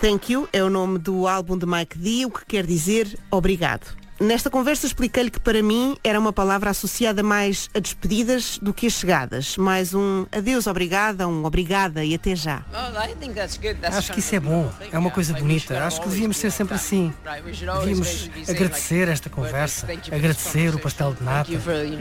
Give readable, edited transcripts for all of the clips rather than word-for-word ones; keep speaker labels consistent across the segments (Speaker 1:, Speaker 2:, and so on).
Speaker 1: Thank You é o nome do álbum de Mike D, o que quer dizer obrigado. Nesta conversa expliquei-lhe que para mim era uma palavra associada mais a despedidas do que a chegadas. Mais um adeus, obrigada, um obrigada e até já.
Speaker 2: Acho que isso é bom, é uma coisa bonita. Acho que devíamos ser sempre assim. Devíamos agradecer esta conversa, agradecer o pastel de nata.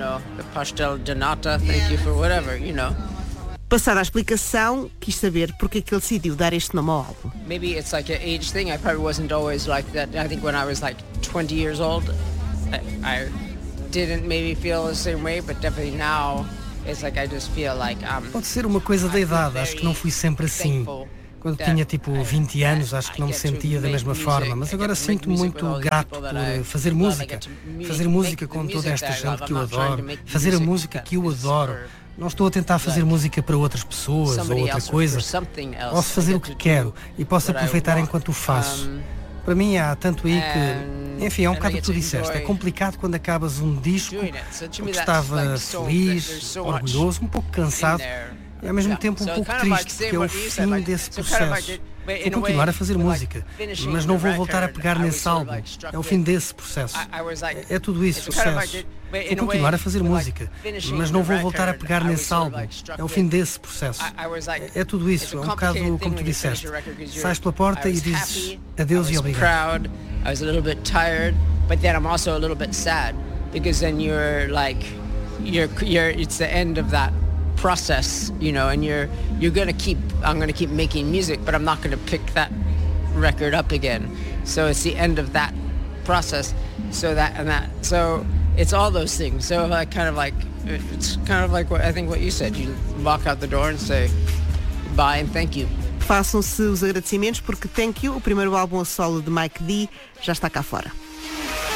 Speaker 1: Passada a explicação, quis saber porque é que ele decidiu dar este nome ao álbum.
Speaker 3: Maybe it's like an age thing. I probably wasn't always like that. I think when I was like 20 years old, I didn't maybe feel the same way, but definitely now it's like I just feel like
Speaker 2: Pode ser uma coisa da idade, acho que não fui sempre assim. Quando tinha tipo 20 anos, acho que não me sentia da mesma forma, mas agora sinto-me muito grato por fazer música com toda esta gente que eu adoro, fazer a música que eu adoro. Não estou a tentar fazer música para outras pessoas ou outra coisa. Posso fazer o que quero e posso aproveitar enquanto o faço. Para mim há tanto aí que... Enfim, é um bocado o que tu disseste. É complicado quando acabas um disco porque estava feliz, orgulhoso, um pouco cansado e ao mesmo tempo um pouco triste, porque é o fim desse processo. Vou continuar a fazer música, mas não vou voltar a pegar nesse álbum. É o fim desse processo. É tudo isso, sucesso. Vou continuar a fazer música, mas não vou voltar a pegar nesse álbum. É o fim desse processo. É tudo isso, é um bocado como tu disseste. Sais pela porta e dizes adeus e obrigado.
Speaker 3: I was a little bit tired, but then I'm also a little bit sad because then you're like, it's the end of that process, you know, and I'm gonna keep making music, but I'm not gonna pick that record up again. So it's the end of that process. So it's all those things. So it's kind of like what you said. You walk out the door and say bye and thank you.
Speaker 1: Façam-se os agradecimentos porque Thank You, o primeiro álbum a solo de Mike D, já está cá fora.